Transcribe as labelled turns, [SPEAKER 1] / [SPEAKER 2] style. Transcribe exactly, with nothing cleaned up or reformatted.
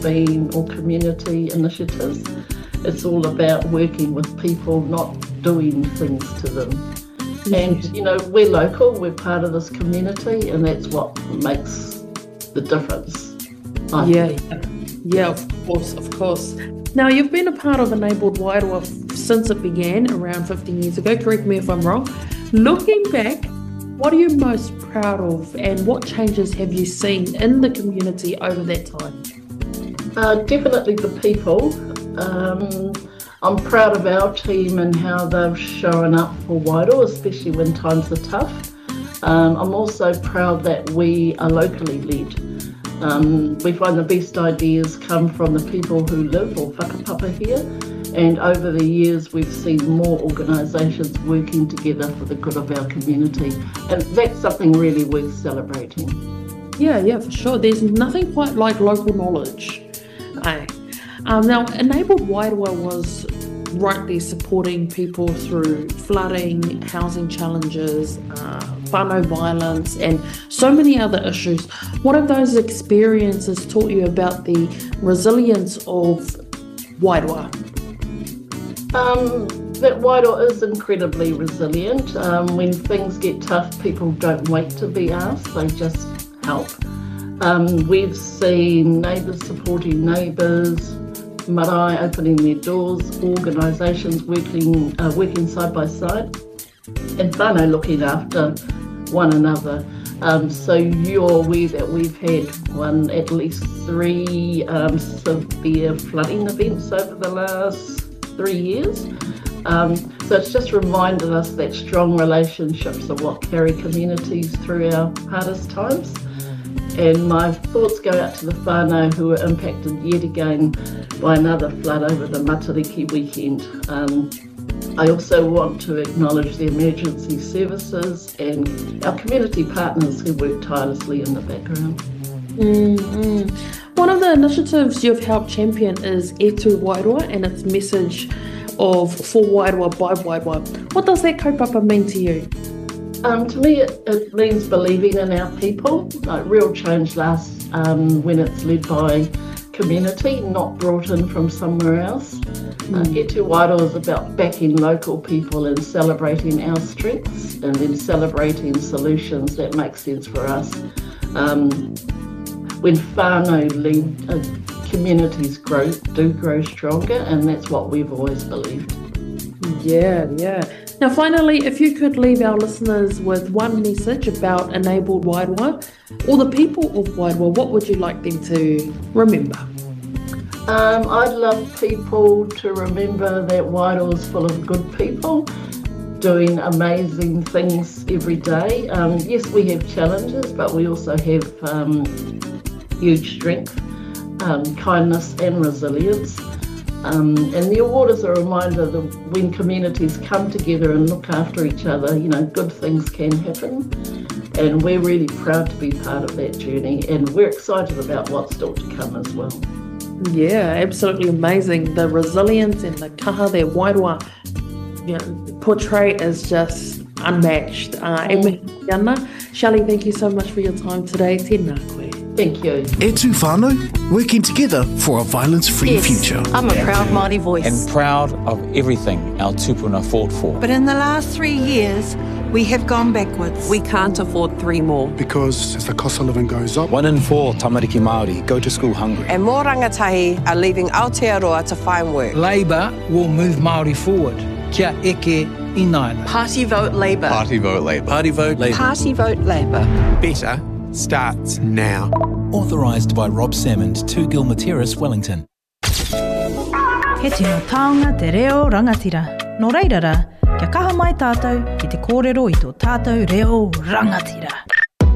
[SPEAKER 1] been, or community initiatives. It's all about working with people, not doing things to them. Mm-hmm. And, you know, we're local, we're part of this community, and that's what makes the difference. I
[SPEAKER 2] yeah,
[SPEAKER 1] think.
[SPEAKER 2] yeah, of course, of course. Now, you've been a part of Enabled Wairoa since it began around fifteen years ago. Correct me if I'm wrong. Looking back, what are you most proud of, and what changes have you seen in the community over that time?
[SPEAKER 1] Uh, definitely the people. Um, I'm proud of our team and how they've shown up for Wairoa, especially when times are tough. Um, I'm also proud that we are locally led. Um, we find the best ideas come from the people who live or whakapapa here, and over the years we've seen more organisations working together for the good of our community, and that's something really worth celebrating.
[SPEAKER 2] Yeah, yeah, for sure. There's nothing quite like local knowledge. Aye. Um, now, Enabled Wairoa was rightly supporting people through flooding, housing challenges, uh, whānau violence, and so many other issues. What have those experiences taught you about the resilience of Wairoa?
[SPEAKER 1] Um, that Wairoa is incredibly resilient. Um, when things get tough, people don't wait to be asked, they just help. Um, we've seen neighbours supporting neighbours, marae opening their doors, organisations working uh, working side by side, and whānau looking after one another. Um, so you're aware that we've had one, at least three um, severe flooding events over the last three years. Um, so it's just reminded us that strong relationships are what carry communities through our hardest times. And my thoughts go out to the whānau who were impacted yet again by another flood over the Matariki weekend. Um, I also want to acknowledge the emergency services and our community partners who work tirelessly in the background.
[SPEAKER 2] Mm-hmm. One of the initiatives you've helped champion is E Tū Wairoa and its message of for Wairoa by Wairoa. What does that kaupapa mean to you?
[SPEAKER 1] Um, to me, it, it means believing in our people. Like real change lasts um, when it's led by community, not brought in from somewhere else. Mm. Uh, E Tū Wairoa is about backing local people and celebrating our strengths, and then celebrating solutions that make sense for us. Um, when whānau lead, uh, communities grow, do grow stronger, and that's what we've always believed.
[SPEAKER 2] Yeah, yeah. Now, finally, if you could leave our listeners with one message about Enabled Wairoa or the people of Wairoa, what would you like them to remember?
[SPEAKER 1] Um, I'd love people to remember that Wairoa is full of good people doing amazing things every day. Um, yes, we have challenges, but we also have um, huge strength, um, kindness and resilience. Um, and the award is a reminder that when communities come together and look after each other, you know, good things can happen. And we're really proud to be part of that journey, and we're excited about what's still to come as well.
[SPEAKER 2] Yeah, absolutely amazing. The resilience and the kaha that Wairoa, you know, portray is just unmatched. Uh, mm. Shelley, thank you so much for your time today. Tēnā koe.
[SPEAKER 1] Thank you.
[SPEAKER 3] E Tū whānau, working together for a violence-free
[SPEAKER 4] yes,
[SPEAKER 3] future.
[SPEAKER 4] I'm a proud Māori voice.
[SPEAKER 5] And proud of everything our tupuna fought for.
[SPEAKER 6] But in the last three years, we have gone backwards.
[SPEAKER 4] We can't afford three more.
[SPEAKER 7] Because as the cost of living goes up,
[SPEAKER 8] one in four tamariki Māori go to school hungry.
[SPEAKER 4] And more rangatahi are leaving Aotearoa to find work.
[SPEAKER 9] Labour will move Māori forward. Kia eke inaina.
[SPEAKER 4] Party vote Labour.
[SPEAKER 10] Party vote Labour.
[SPEAKER 8] Party vote Labour.
[SPEAKER 4] Party vote Labour.
[SPEAKER 10] Better starts now.
[SPEAKER 11] Authorised by Rob Salmond, two Gilmer Terrace, Wellington.
[SPEAKER 12] He tino taonga te reo rangatira. Nō reirara, kia kaha mai tātou ki te kōrero i tō tātou reo rangatira.